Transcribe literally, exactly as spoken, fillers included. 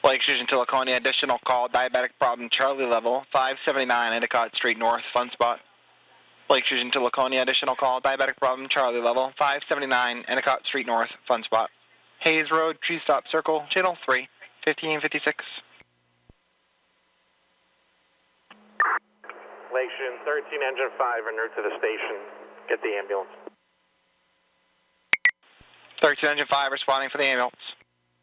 Lake Station to Laconia, additional call, diabetic problem, Charlie level, five seventy-nine Endicott Street North, fun spot. Lake Station to Laconia, additional call, diabetic problem, Charlie level, five seventy-nine Endicott Street North, fun spot. Hayes Road, tree stop circle, channel three, fifteen fifty-six. Lake Station thirteen, engine five, en route to the station. Get the ambulance. thirteen engine five responding for the ambulance.